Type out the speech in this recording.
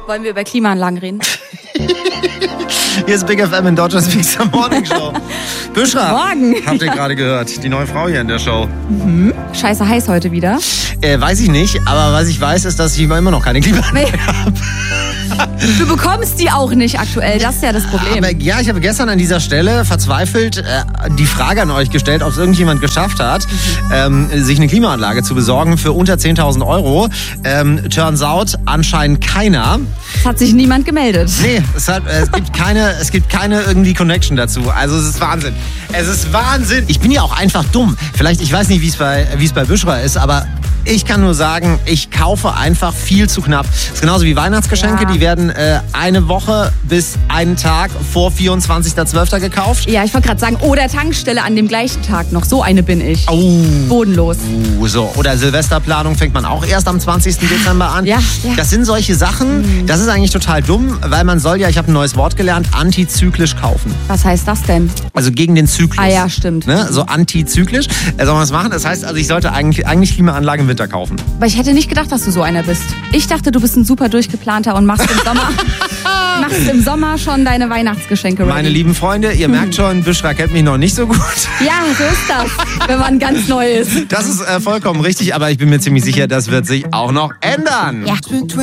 Wollen wir über Klimaanlagen reden? Hier ist Big FM in Deutschlands Pizza Morning Show. Büschra, Morgen. Habt ihr gerade gehört, die neue Frau hier in der Show. Scheiße heiß heute wieder. Weiß ich nicht, aber was ich weiß, ist, dass ich immer noch keine Klimaanlage habe. Du bekommst die auch nicht aktuell, das ist ja das Problem. Aber ja, ich habe gestern an dieser Stelle verzweifelt die Frage an euch gestellt, ob es irgendjemand geschafft hat, sich eine Klimaanlage zu besorgen für unter 10.000 Euro. Turns out, anscheinend keiner. Es hat sich niemand gemeldet. Nee, es gibt keine irgendwie Connection dazu. Also es ist Wahnsinn. Es ist Wahnsinn. Ich bin ja auch einfach dumm. Vielleicht, ich weiß nicht, wie es bei Büschra ist, aber ich kann nur sagen, ich kaufe einfach viel zu knapp. Das ist genauso wie Weihnachtsgeschenke, die werden eine Woche bis einen Tag vor 24.12. gekauft. Ja, ich wollte gerade sagen, oder Tankstelle an dem gleichen Tag noch. So eine bin ich. Bodenlos. So. Oder Silvesterplanung fängt man auch erst am 20. Dezember an. Ja. Das sind solche Sachen, das ist eigentlich total dumm, weil man soll ja, ich habe ein neues Wort gelernt, antizyklisch kaufen. Was heißt das denn? Also gegen den Zyklus. Ah ja, stimmt. Ne? So antizyklisch. Soll man das machen? Das heißt, also ich sollte eigentlich Klimaanlagen im Winter kaufen. Aber ich hätte nicht gedacht, dass du so einer bist. Ich dachte, du bist ein super durchgeplanter und machst im Sommer schon deine Weihnachtsgeschenke ready. Meine lieben Freunde, ihr merkt schon, Büschra kennt mich noch nicht so gut. Ja, so ist das, wenn man ganz neu ist. Das ist vollkommen richtig, aber ich bin mir ziemlich sicher, das wird sich auch noch ändern. Ja.